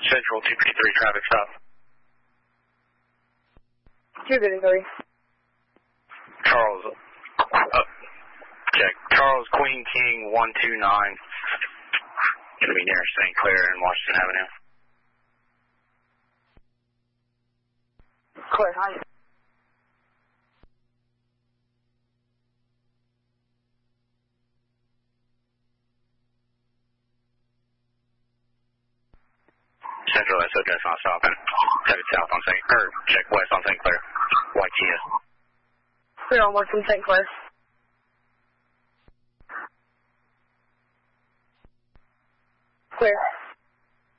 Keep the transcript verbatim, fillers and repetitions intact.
Central two fifty-three, traffic stop. two fifty-three. Charles, uh, check. Charles Queen King one two nine. Going to be near Saint Clair and Washington Avenue. Clear, hi. Central S O just not stopping. Headed south on Saint Clair. Check west on Saint Clair. White Kia. Clear on west on Saint Clair. Clear.